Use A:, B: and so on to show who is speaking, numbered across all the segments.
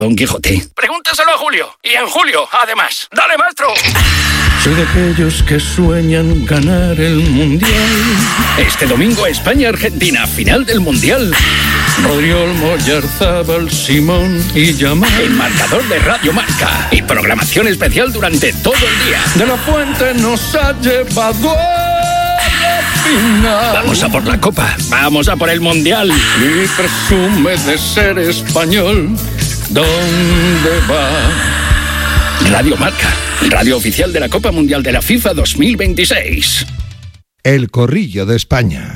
A: Don Quijote.
B: Pregúntaselo a Julio. Y en julio, además. ¡Dale, maestro!
A: Soy de aquellos que sueñan ganar el Mundial. Este domingo España-Argentina, final del Mundial. Rodriol, Moyarzábal, Simón y Yamal. El marcador de Radio Marca. Y programación especial durante todo el día. De la Fuente nos ha llevado a la final. Vamos a por la Copa. Vamos a por el Mundial. Y presume de ser español. ¿Dónde va? Radio Marca, radio oficial de la Copa Mundial de la FIFA 2026.
C: El Corrillo de España.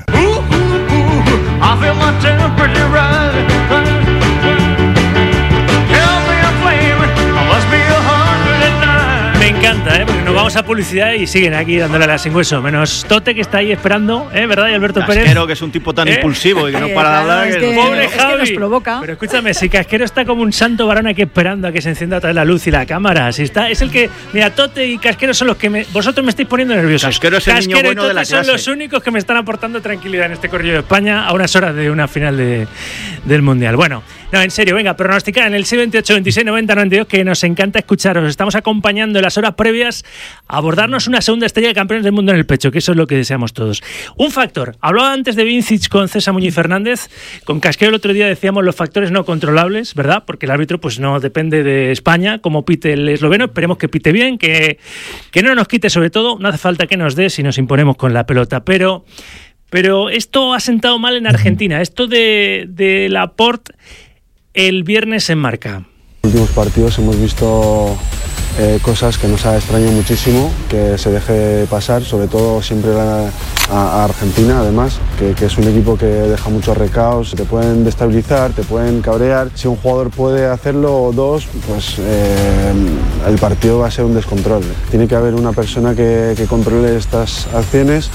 D: Me encanta, porque nos vamos a publicidad y siguen aquí dándole a la sin hueso. Menos Tote, que está ahí esperando, ¿verdad? Y Alberto Pérez.
E: Casquero, que es un tipo tan impulsivo y que no para de hablar.
D: Pobre Javi.
F: Que nos provoca.
D: Pero escúchame, si Casquero está como un santo varón aquí esperando a que se encienda otra vez la luz y la cámara. Si está, es el que. Mira, Tote y Casquero son los que vosotros me estáis poniendo nerviosos.
E: Casquero es el niño bueno de la clase.
D: Son los únicos que me están aportando tranquilidad en este Corrillo de España a unas horas de una final del Mundial. Bueno, no, en serio, venga, pronosticar en el 628 26 90 92, que nos encanta escucharos. Estamos acompañando en las horas previas a abordarnos una segunda estrella de campeones del mundo en el pecho, que eso es lo que deseamos todos. Un factor, hablaba antes de Vincic con César Muñiz Fernández, con Casquero el otro día decíamos los factores no controlables, ¿verdad? Porque el árbitro pues no depende de España, como pite el esloveno, esperemos que pite bien, que no nos quite, sobre todo, no hace falta que nos dé si nos imponemos con la pelota, pero esto ha sentado mal en Argentina, esto de Laporte el viernes en Marca.
G: En los últimos partidos hemos visto cosas que nos ha extrañado muchísimo, que se deje pasar, sobre todo siempre a Argentina, además, que es un equipo que deja muchos recaos, te pueden destabilizar, te pueden cabrear. Si un jugador puede hacerlo o dos, pues el partido va a ser un descontrol. Tiene que haber una persona que controle estas acciones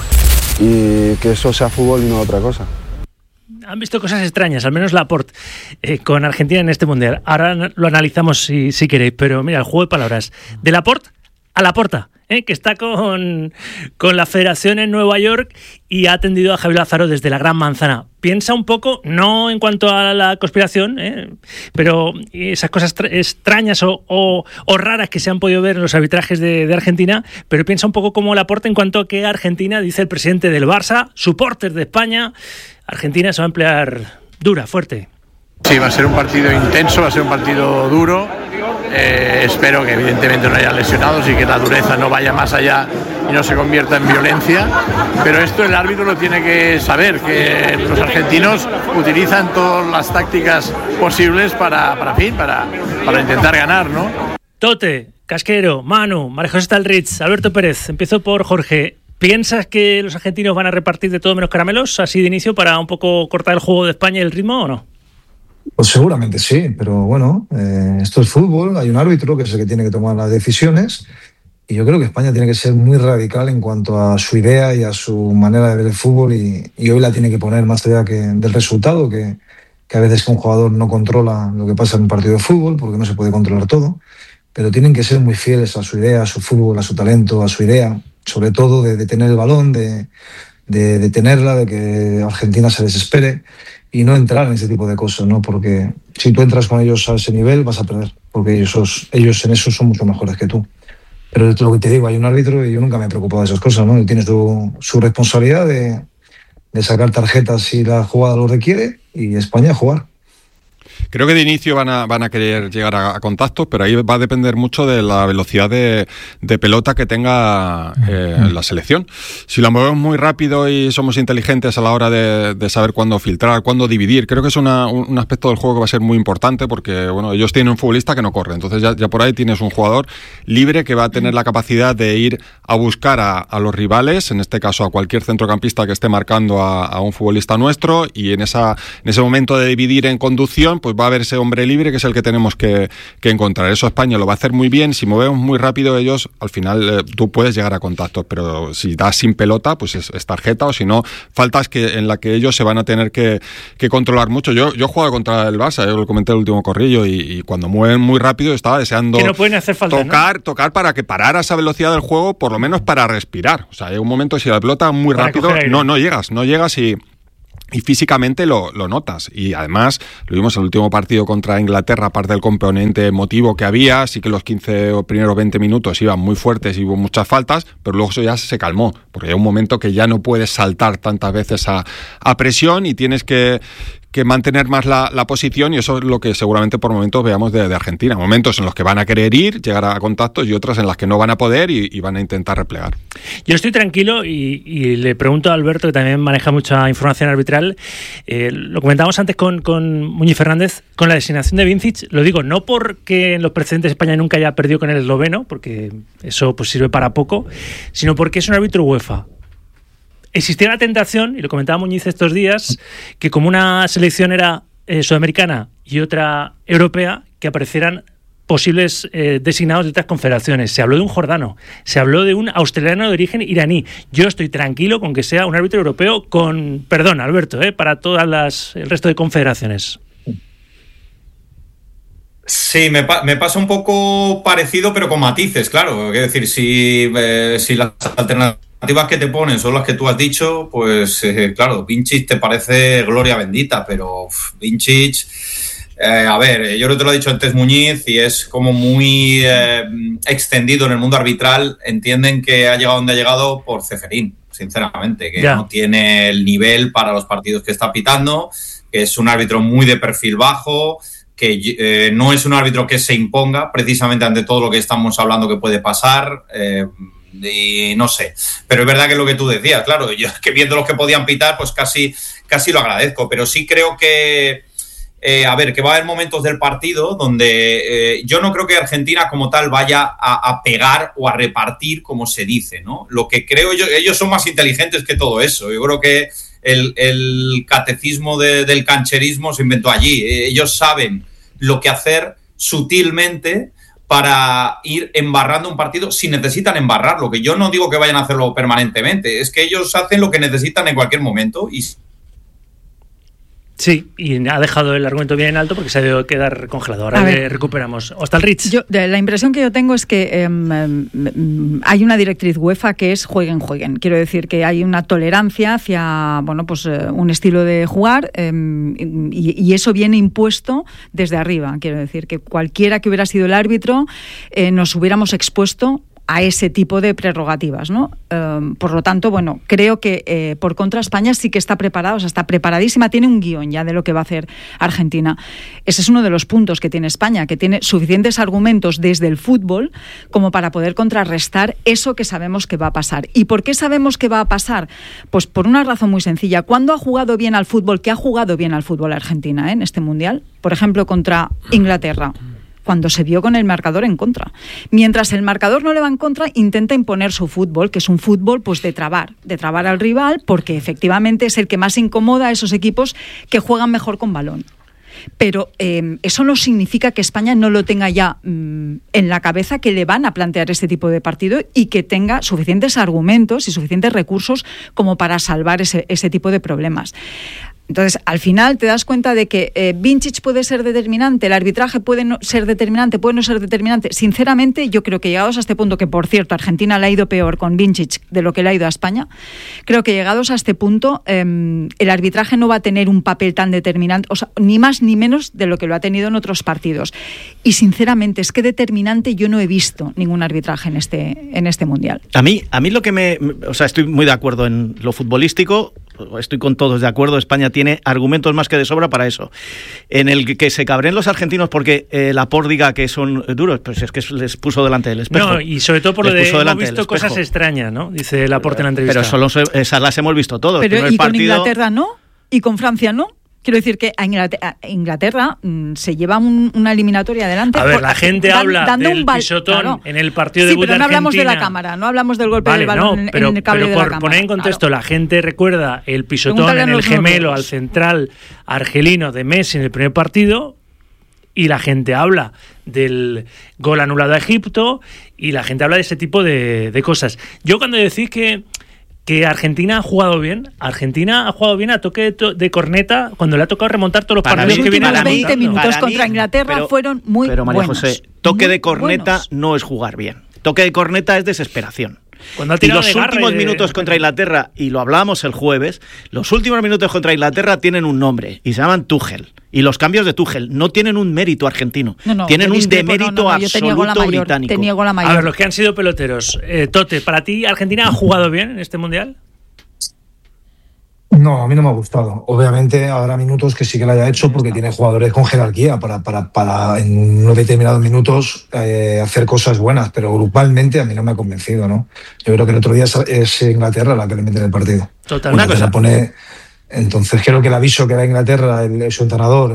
G: y que eso sea fútbol y no otra cosa.
D: Han visto cosas extrañas, al menos Laporte, con Argentina en este Mundial. Ahora lo analizamos si queréis, pero mira, el juego de palabras. De Laporte a Laporta, que está con la federación en Nueva York y ha atendido a Javier Lázaro desde la Gran Manzana. Piensa un poco, no en cuanto a la conspiración, pero esas cosas extrañas o raras que se han podido ver en los arbitrajes de Argentina, pero piensa un poco como Laporte en cuanto a que Argentina, dice el presidente del Barça, supporters de España, Argentina se va a emplear dura, fuerte.
H: Sí, va a ser un partido intenso, va a ser un partido duro. Espero que evidentemente no haya lesionados y que la dureza no vaya más allá y no se convierta en violencia. Pero esto el árbitro lo tiene que saber, que los argentinos utilizan todas las tácticas posibles para intentar ganar, ¿no?
D: Tote, Casquero, Manu, María José Talrich, Alberto Pérez, empiezo por Jorge. ¿Piensas que los argentinos van a repartir de todo menos caramelos, así de inicio, para un poco cortar el juego de España y el ritmo, o no?
I: Pues seguramente sí, pero bueno, esto es fútbol, hay un árbitro que es el que tiene que tomar las decisiones y yo creo que España tiene que ser muy radical en cuanto a su idea y a su manera de ver el fútbol y hoy la tiene que poner más allá del resultado, que a veces un jugador no controla lo que pasa en un partido de fútbol porque no se puede controlar todo, pero tienen que ser muy fieles a su idea, a su fútbol, a su talento, a su idea, sobre todo de tener el balón, de tenerla, de que Argentina se desespere y no entrar en ese tipo de cosas, ¿no? Porque si tú entras con ellos a ese nivel vas a perder, porque ellos en eso son mucho mejores que tú. Pero es lo que te digo, hay un árbitro y yo nunca me he preocupado de esas cosas, ¿no? Él tiene su responsabilidad de sacar tarjetas si la jugada lo requiere y España a jugar.
J: Creo que de inicio van a querer llegar a contactos, pero ahí va a depender mucho de la velocidad de pelota que tenga la selección. Si la movemos muy rápido y somos inteligentes a la hora de saber cuándo filtrar, cuándo dividir, creo que es un aspecto del juego que va a ser muy importante porque bueno, ellos tienen un futbolista que no corre, entonces ya por ahí tienes un jugador libre que va a tener la capacidad de ir a buscar a los rivales, en este caso a cualquier centrocampista que esté marcando a un futbolista nuestro, y en ese momento de dividir en conducción, pues va a haber ese hombre libre que es el que tenemos que encontrar. Eso España lo va a hacer muy bien. Si movemos muy rápido ellos, al final tú puedes llegar a contactos, pero si das sin pelota, pues es tarjeta, o si no, faltas en la que ellos se van a tener que controlar mucho. Yo he jugado contra el Barça, yo lo comenté en el último Corrillo, y cuando mueven muy rápido estaba deseando
D: que no pueden hacer falta,
J: tocar para que parara esa velocidad del juego, por lo menos para respirar. O sea, hay un momento, si la pelota muy rápido, no llegas y físicamente lo notas. Y además, lo vimos en el último partido contra Inglaterra, aparte del componente emotivo que había, sí que los 15 o primeros 20 minutos iban muy fuertes y hubo muchas faltas, pero luego eso ya se calmó, porque hay un momento que ya no puedes saltar tantas veces a presión y tienes que mantener más la posición, y eso es lo que seguramente por momentos veamos de Argentina. Momentos en los que van a querer ir, llegar a contactos, y otras en las que no van a poder y van a intentar replegar.
D: Yo estoy tranquilo y le pregunto a Alberto, que también maneja mucha información arbitral. Lo comentábamos antes con Muñiz Fernández, con la designación de Vincic. Lo digo no porque en los precedentes España nunca haya perdido con el esloveno, porque eso pues sirve para poco, sino porque es un árbitro UEFA. Existía la tentación, y lo comentaba Muñiz estos días, que como una selección era sudamericana y otra europea, que aparecieran posibles designados de otras confederaciones. Se habló de un jordano, se habló de un australiano de origen iraní. Yo estoy tranquilo con que sea un árbitro europeo con, perdón, Alberto, para todas el resto de confederaciones.
F: Sí, me pasa un poco parecido, pero con matices, claro. Es decir, si las alternativas que te ponen son las que tú has dicho, pues claro, Vincic te parece gloria bendita, pero Vincic, a ver, yo creo que te lo ha dicho antes Muñiz, y es como muy extendido en el mundo arbitral. Entienden que ha llegado donde ha llegado por Ceferín, sinceramente, que no tiene el nivel para los partidos que está pitando, que es un árbitro muy de perfil bajo, que no es un árbitro que se imponga precisamente ante todo lo que estamos hablando que puede pasar, y no sé, pero es verdad que es lo que tú decías, claro, yo que viendo los que podían pitar, pues casi lo agradezco, pero sí creo que a ver, que va a haber momentos del partido donde yo no creo que Argentina como tal vaya a pegar o a repartir, como se dice, ¿no? Lo que creo yo, ellos son más inteligentes que todo eso. Yo creo que el catecismo del cancherismo se inventó allí. Ellos saben lo que hacer sutilmente para ir embarrando un partido si necesitan embarrarlo, que yo no digo que vayan a hacerlo permanentemente, es que ellos hacen lo que necesitan en cualquier momento. Y
D: sí, y ha dejado el argumento bien en alto porque se ha debido quedar congelado. Ahora le recuperamos. Hostalrich.
K: La impresión que yo tengo es que hay una directriz UEFA que es jueguen. Quiero decir que hay una tolerancia hacia un estilo de jugar, y eso viene impuesto desde arriba. Quiero decir que cualquiera que hubiera sido el árbitro nos hubiéramos expuesto a ese tipo de prerrogativas, ¿no? Por lo tanto, creo que por contra España sí que está preparada, o sea, está preparadísima, tiene un guión ya de lo que va a hacer Argentina. Ese es uno de los puntos que tiene España, que tiene suficientes argumentos desde el fútbol como para poder contrarrestar eso que sabemos que va a pasar. ¿Y por qué sabemos que va a pasar? Pues por una razón muy sencilla. ¿Cuándo ha jugado bien al fútbol? ¿Qué ha jugado bien al fútbol Argentina en este Mundial? Por ejemplo, contra Inglaterra, cuando se vio con el marcador en contra. Mientras el marcador no le va en contra, intenta imponer su fútbol, que es un fútbol pues de trabar al rival, porque efectivamente es el que más incomoda a esos equipos que juegan mejor con balón. Pero eso no significa que España no lo tenga ya en la cabeza, que le van a plantear este tipo de partido y que tenga suficientes argumentos y suficientes recursos como para salvar ese tipo de problemas. Entonces, al final te das cuenta de que Vincic puede ser determinante, el arbitraje puede no ser determinante, puede no ser determinante. Sinceramente, yo creo que llegados a este punto, que por cierto, Argentina le ha ido peor con Vincic de lo que le ha ido a España, creo que llegados a este punto, el arbitraje no va a tener un papel tan determinante, o sea, ni más ni menos de lo que lo ha tenido en otros partidos. Y sinceramente, es que determinante yo no he visto ningún arbitraje en este Mundial.
E: A mí lo que estoy muy de acuerdo en lo futbolístico. Estoy con todos de acuerdo, España tiene argumentos más que de sobra para eso. En el que se cabren los argentinos porque Laporte diga que son duros, pues es que les puso delante del espejo.
D: No, y sobre todo por lo de hemos visto cosas extrañas, ¿no? Dice Laporte en la entrevista.
E: Pero esas las hemos visto todos.
K: Pero ¿y con Inglaterra no? ¿Y con Francia no? Quiero decir que a Inglaterra se lleva una eliminatoria adelante.
D: A ver, la gente habla del pisotón en el partido de debut de Argentina.
K: Sí, pero no hablamos de la cámara, no hablamos del golpe del balón en el cable de la cámara.
D: Pero por poner en contexto, la gente recuerda el pisotón en el gemelo al central argelino de Messi en el primer partido, y la gente habla del gol anulado a Egipto, y la gente habla de ese tipo de cosas. Yo cuando decís que Argentina ha jugado bien a toque de corneta cuando le ha tocado remontar todos los partidos que vienen.
K: Los 20 minutos contra Inglaterra fueron muy buenos.
E: Pero María José, toque de corneta no es jugar bien. Toque de corneta es desesperación. Y los últimos minutos contra Inglaterra, y lo hablábamos el jueves, los últimos minutos contra Inglaterra tienen un nombre y se llaman Tuchel. Y los cambios de Tuchel no tienen un mérito argentino, tienen un demérito absoluto británico.
K: Te niego la mayor.
D: A ver, los que han sido peloteros. Tote, ¿para ti Argentina ha jugado bien en este Mundial?
I: No, a mí no me ha gustado. Obviamente habrá minutos que sí que lo haya hecho porque tiene jugadores con jerarquía para en unos determinados minutos hacer cosas buenas, pero grupalmente a mí no me ha convencido, ¿no? Yo creo que el otro día es Inglaterra la que le mete en el partido.
D: Totalmente.
I: Entonces creo que el aviso que da Inglaterra, su entrenador,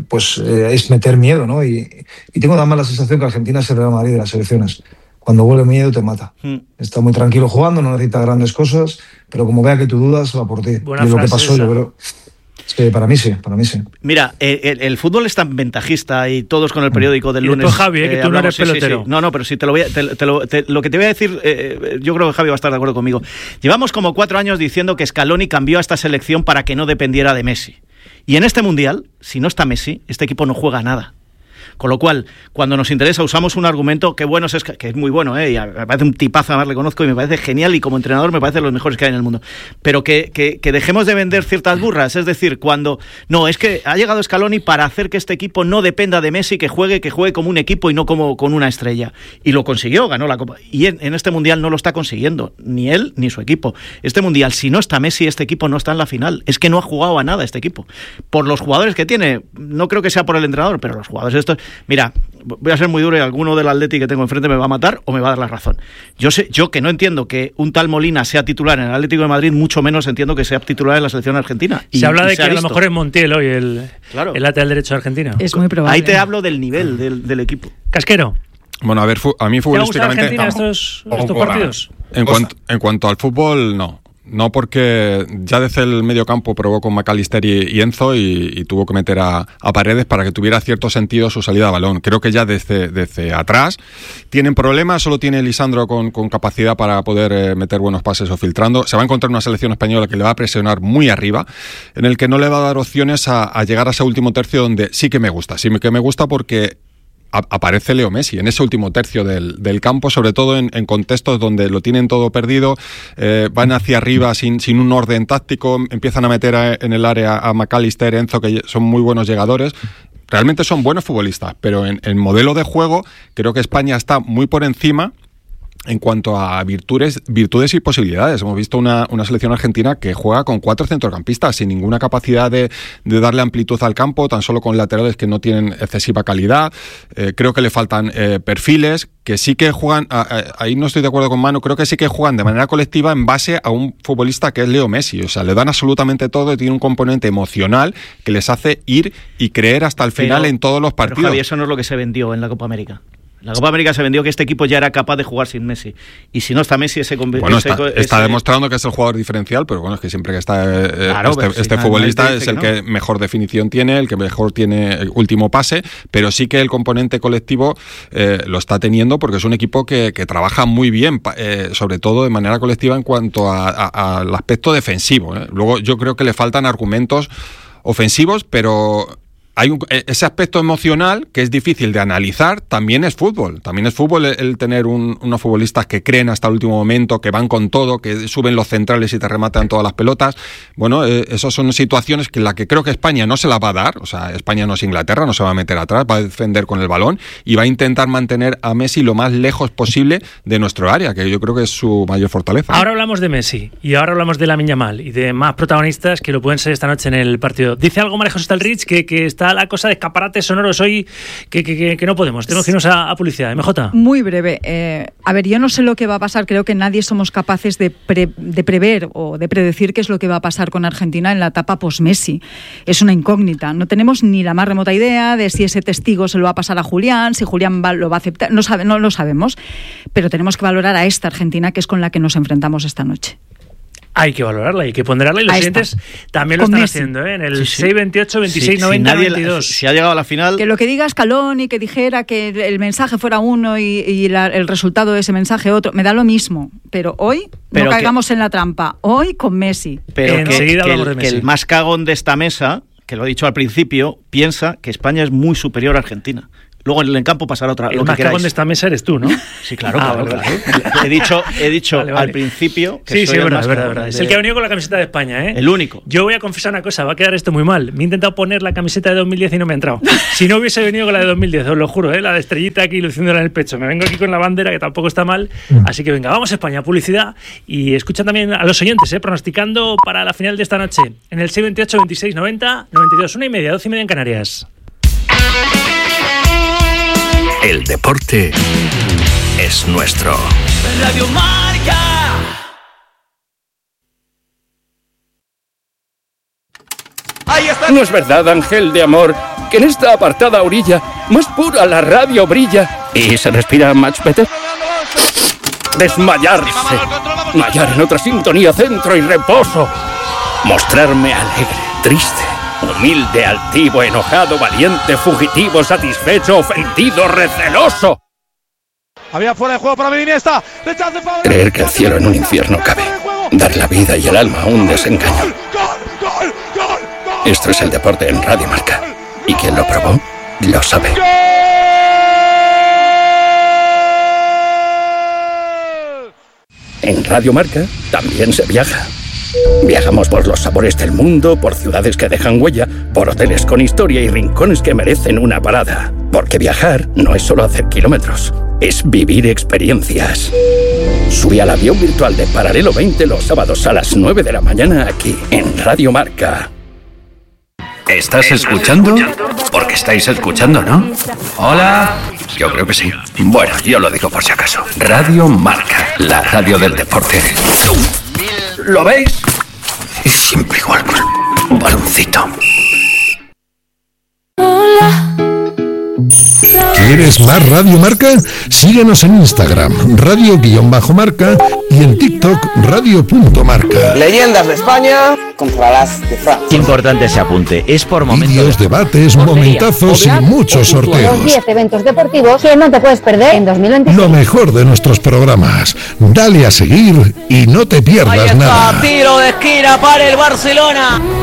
I: es meter miedo, ¿no? Y tengo además la sensación que Argentina es el Real Madrid de las selecciones. Cuando huele miedo te mata. Está muy tranquilo jugando, no necesita grandes cosas, pero como vea que tú dudas, va por ti.
D: Buena
I: y lo
D: frase
I: que pasó,
D: esa.
I: yo creo... Sí, para mí sí.
E: Mira, el fútbol es tan ventajista y todos con el periódico del lunes...
D: Y Javi, que tú no eres pelotero.
E: Sí. No, pero sí, lo que te voy a decir, yo creo que Javi va a estar de acuerdo conmigo. Llevamos como 4 años diciendo que Scaloni cambió a esta selección para que no dependiera de Messi. Y en este Mundial, si no está Messi, este equipo no juega nada. Con lo cual, cuando nos interesa, usamos un argumento que es muy bueno, y me parece un tipazo, además le conozco y me parece genial, y como entrenador me parece de los mejores que hay en el mundo. Pero que dejemos de vender ciertas burras, es decir, es que ha llegado Scaloni para hacer que este equipo no dependa de Messi, que juegue como un equipo y no como con una estrella. Y lo consiguió, ganó la Copa. Y en este Mundial no lo está consiguiendo, ni él ni su equipo. Este Mundial, si no está Messi, este equipo no está en la final. Es que no ha jugado a nada este equipo. Por los jugadores que tiene, no creo que sea por el entrenador, pero los jugadores estos... Mira, voy a ser muy duro y alguno del Atleti que tengo enfrente me va a matar o me va a dar la razón. Yo que no entiendo que un tal Molina sea titular en el Atlético de Madrid, mucho menos entiendo que sea titular en la selección argentina.
D: Se habla de que a lo mejor es Montiel hoy el lateral derecho argentino.
K: Es muy probable.
E: Ahí te hablo del nivel del equipo.
D: Casquero.
J: Bueno, a ver, a mí futbolísticamente...
D: ¿Te gusta Argentina estos partidos?
J: En cuanto al fútbol, no. No, porque ya desde el medio campo probó con McAllister y Enzo y tuvo que meter a Paredes para que tuviera cierto sentido su salida de balón. Creo que ya desde atrás tienen problemas, solo tiene Lisandro con capacidad para poder meter buenos pases o filtrando. Se va a encontrar una selección española que le va a presionar muy arriba, en el que no le va a dar opciones a llegar a ese último tercio donde sí que me gusta porque... aparece Leo Messi en ese último tercio del campo, sobre todo en contextos donde lo tienen todo perdido, van hacia arriba sin un orden táctico, empiezan a meter en el área a McAllister, Enzo, que son muy buenos llegadores. Realmente son buenos futbolistas, pero en el modelo de juego creo que España está muy por encima en cuanto a virtudes y posibilidades. Hemos visto una selección argentina que juega con 4 centrocampistas sin ninguna capacidad de darle amplitud al campo, tan solo con laterales que no tienen excesiva calidad. Creo que le faltan perfiles, que sí que juegan, ahí no estoy de acuerdo con Manu, creo que sí que juegan de manera colectiva en base a un futbolista que es Leo Messi. O sea, le dan absolutamente todo y tiene un componente emocional que les hace ir y creer hasta el final en todos los partidos.
E: Pero Javi, eso no es lo que se vendió en la Copa América. En la Copa América se vendió que este equipo ya era capaz de jugar sin Messi. Y si no está Messi,
J: está demostrando que es el jugador diferencial, pero bueno, es que siempre que está este futbolista es el que mejor definición tiene, el que mejor tiene el último pase, pero sí que el componente colectivo lo está teniendo porque es un equipo que trabaja muy bien, sobre todo de manera colectiva en cuanto al aspecto defensivo. Luego yo creo que le faltan argumentos ofensivos, pero... hay ese aspecto emocional que es difícil de analizar, también es fútbol. También es fútbol el tener unos futbolistas que creen hasta el último momento, que van con todo, que suben los centrales y te rematan todas las pelotas. Bueno, esas son situaciones que la que creo que España no se la va a dar. O sea, España no es Inglaterra, no se va a meter atrás, va a defender con el balón y va a intentar mantener a Messi lo más lejos posible de nuestro área, que yo creo que es su mayor fortaleza.
D: Ahora hablamos de Messi y ahora hablamos de Lamine Yamal y de más protagonistas que lo pueden ser esta noche en el partido. Dice algo María José Stalrich que está la cosa de escaparates sonoros hoy que no podemos. Tenemos que irnos a publicidad. MJ.
K: Muy breve. A ver, yo no sé lo que va a pasar. Creo que nadie somos capaces de prever o de predecir qué es lo que va a pasar con Argentina en la etapa post-Messi. Es una incógnita. No tenemos ni la más remota idea de si ese testigo se lo va a pasar a Julián, si Julián lo va a aceptar. No lo sabemos. Pero tenemos que valorar a esta Argentina que es con la que nos enfrentamos esta noche.
D: Hay que valorarla, hay que ponderarla y los siguientes también lo están haciendo, en el 6-28, 26-90, 22.
E: Si ha llegado a la final...
K: Que lo que diga Scaloni, que dijera que el mensaje fuera uno y el resultado de ese mensaje otro, me da lo mismo. Pero hoy no caigamos en la trampa. Hoy con Messi.
E: Pero que el más cagón de esta mesa, que lo he dicho al principio, piensa que España es muy superior a Argentina. Luego en el campo pasará otra.
D: El
E: lo que
D: mascabón
E: queráis.
D: de esta mesa eres tú, ¿no?
E: Sí, claro.
D: Vale.
E: He dicho
D: Vale.
E: al principio que
D: sí,
E: soy
D: es
E: el
D: verdad. Es el que ha venido con la camiseta de España, ¿eh?
E: El único.
D: Yo voy a confesar una cosa, va a quedar esto muy mal. Me he intentado poner la camiseta de 2010 y no me ha entrado. Si no hubiese venido con la de 2010, os lo juro, la de estrellita aquí luciéndola en el pecho. Me vengo aquí con la bandera, que tampoco está mal. Así que venga, vamos a España, publicidad. Y escucha también a los oyentes, pronosticando para la final de esta noche. En el 628 26 90 92, 1:30, 12:30 en Canarias.
A: El deporte es nuestro.
L: Radio Marca.
A: ¿No es verdad, ángel de amor, que en esta apartada orilla más pura la radio brilla y se respira much better? Desmayarse, hallar en otra sintonía centro y reposo, mostrarme alegre, triste, humilde, altivo, enojado, valiente, fugitivo, satisfecho, ofendido, receloso.
M: Había fuera de juego para Iniesta.
A: Creer que el cielo en un infierno cabe, dar la vida y el alma a un desengaño. Esto es el deporte en Radio Marca, y quien lo probó lo sabe. En Radio Marca también se viaja. Viajamos por los sabores del mundo, por ciudades que dejan huella, por hoteles con historia y rincones que merecen una parada. Porque viajar no es solo hacer kilómetros, es vivir experiencias. Sube al avión virtual de Paralelo 20 los sábados a las 9 de la mañana aquí, en Radio Marca. ¿Estás escuchando? Porque estáis escuchando, ¿no? Hola. Yo creo que sí. Bueno, yo lo digo por si acaso. Radio Marca, la radio del deporte. ¿Lo veis? Es siempre igual con un baloncito.
C: ¿Quieres más Radio Marca? Síguenos en Instagram, radio_marca, y en TikTok, radio.marca.
N: Leyendas de España contra las de Francia.
O: Qué importante ese apunte. Es por momentos.
C: Vídeos, debates, momentazos y muchos sorteos.
P: Los 10 eventos deportivos que no te puedes perder en 2026.
C: Lo mejor de nuestros programas. Dale a seguir y no te pierdas nada.
L: Tiro de esquina para el Barcelona.